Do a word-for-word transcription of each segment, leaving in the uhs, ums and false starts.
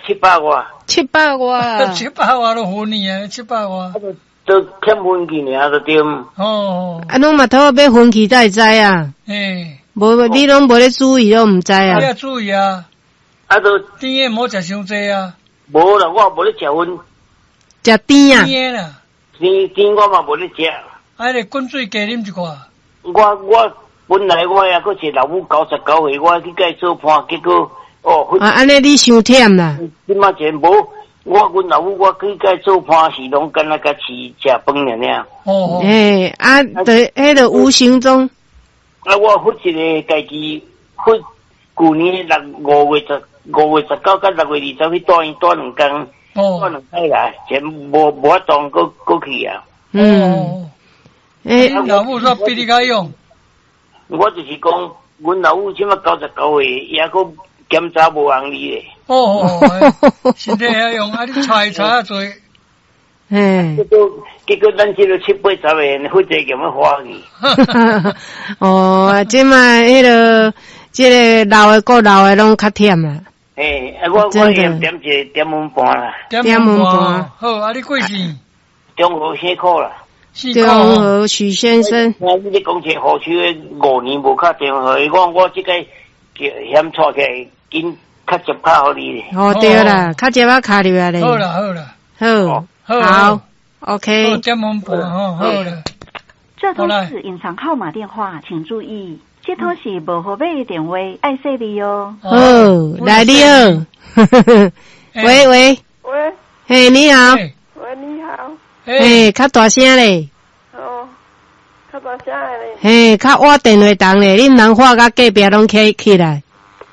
七百外。 七百外。 七百外都分你啊，七百外。 都欠分去尔，就对。 哦。 啊，拢嘛头要分去才会知啊。 诶。 无，你拢无咧注意，都唔知啊。 你要注意啊。 啊，都甜诶，莫食伤济啊。 无啦，我无咧食薰。 食甜啊。 甜啦。 甜甜我嘛无咧食。 啊，你滚水加啉一寡。 我我本来我也搁是老母九十九岁，我去甲伊做伴，结果哦。 啊，安尼你伤忝啦。 即马全无，我阮老母我去甲伊做伴是拢干那甲饲食饭尔尔。 哦。 诶，啊，对，迄个无形中。 啊，我负一个家己负旧年六五月十五月十九到六月二十去带伊带两工，带两摆来，全无无法当过过去啊。 嗯。 诶，老母说比你较用。 我就是讲，阮老母即马九十九岁，也阁检查无红利咧。 哦，身体遐用，啊，你查查啊做。 嘿。 结果结果，咱即个七八十个，或者咁样花去。 哦，即卖迄个，即个老的个老的拢较忝啦。 诶，啊，我我用点一点蚊半啦。 点蚊半。好，啊，你贵姓？ 中和辛苦啦。 中和许先生。 我你讲起好处的五年无敲电话，我我即个嫌错起来，紧较接卡互你咧。 哦，对啦，较接啊卡入来咧。 好啦，好啦， 好，好 ，OK。 点蚊半吼，好啦。 这都是隐藏号码电话，请注意，接通是无号码的电话，爱说你哦。 哦，来你好。喂喂。 喂。 嘿，你好。 喂，你好。 嘿，较大声咧。 哦，较大声咧。 嘿，较换电话筒咧，恁人话甲隔壁拢起起来。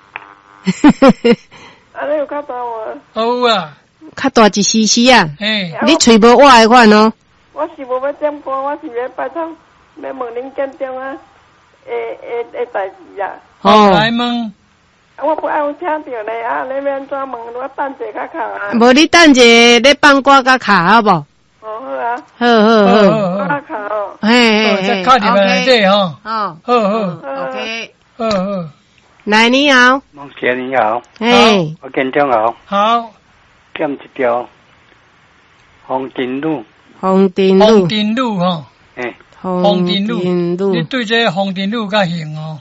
安尼有较大话？ 有啊。 较大一丝丝啊。 嘿。 你喙无挖的款哦。 我是无要点歌，我是要拜托，要问恁检中啊，诶诶诶代志啊。 哦。 来问。 我不爱有听到咧，啊，你要安怎问？我等者较卡啊。 无你等者咧放歌甲卡好无？ 哦，好啊。 好好好。我卡哦。 嘿嘿嘿。 卡入来这吼。 哦。 好好。 OK。 好好。 来，你好。 梦姐你好。 嘿。 我检中好。 好。 点一条。红顶路。 红顶路。 红顶路吼。 诶。 红顶路。你对这红顶路较型哦。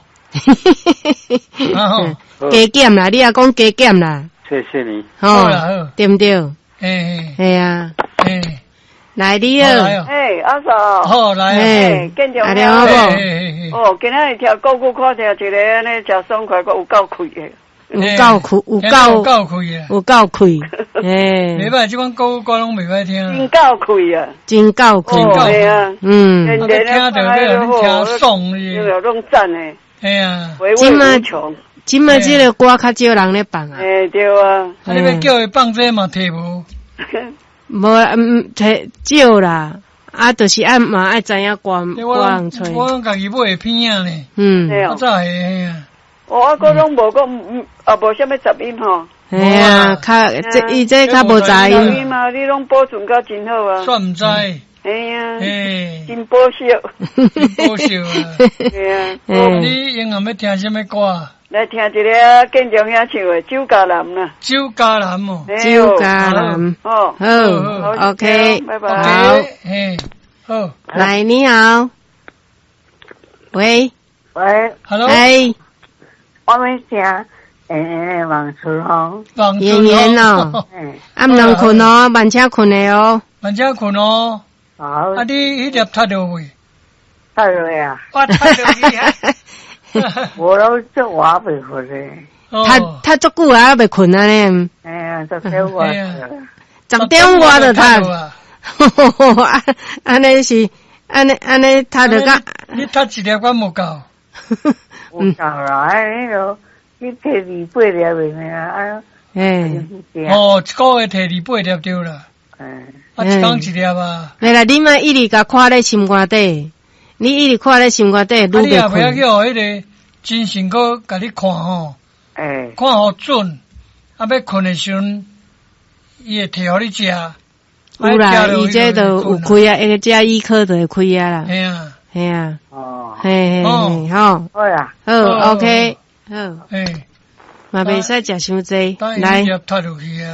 加减啦，你也讲加减啦。 谢谢你。 好啦好。 对不对？ 诶。 系啊。 诶。 来你好。 诶，阿嫂。 好来。 诶，见着你好不？ 哦，今仔日听歌曲看听一个安尼真爽快，佫有够开的。 有够开，有够有够开啊！ 有够开。诶。 袂歹，即款歌歌拢袂歹听。 真够开啊！ 真够开。 真够开啊！ 嗯。 听着咧，你听爽哩。 有拢赞诶。 嘿啊。 即卖即卖即个歌较少人咧放啊。 诶，对啊。 啊，你要叫伊放这嘛，摕无？ 无嗯，摕少啦。啊，就是爱嘛爱知影歌歌人吹。 我拢家己买片啊咧。 嗯。 我早系嘿啊。 哦，啊，个拢无讲，啊，无啥物杂音吼。 系啊，较这伊这较无杂音。 杂音嘛，你拢保存到真好啊。 算毋知。 嘿啊。 嘿。 真保守。 真保守啊。 嘿啊。 你英文要听什么歌？ 来听一个建中遐唱的周家南啦。 周家南哦。 周家南。 哦。 好 ，OK。 拜拜。 好。 嘿。好。 来，你好。喂。 喂。 Hello。 哎。 我们听诶，王春红， 演员哦，啊，毋能困哦，慢车困的哦， 慢车困哦。 好， 啊，你迄粒踢落未？ 踢落啊！ 我踢落去啊！ 我都做我未困咧。 他他足久啊，未困啊呢。 哎呀，十点外。 十点外就踢。啊，安尼是，安尼安尼踢着甲。 你踢一粒我无够。 有够啦，迄个你摕二八粒的啊，哎。 诶。 哦，一个月摕二八粒对啦。 嗯。 啊，一工一粒啊。 来啦，你莫一直甲看咧心肝底，你一直看咧心肝底，愈袂困。啊，你也不要叫迄个精神科甲你看吼。 诶。 看好准，啊，要困的时阵，伊会摕互你食。 有啦，伊这都有开啊，一个食医科就会开啊啦。 系啊， 系啊。 哦。 嘿嘿嘿，好。 好啦。 好 ，OK，好。 嘿。 嘛袂使食伤济， 来。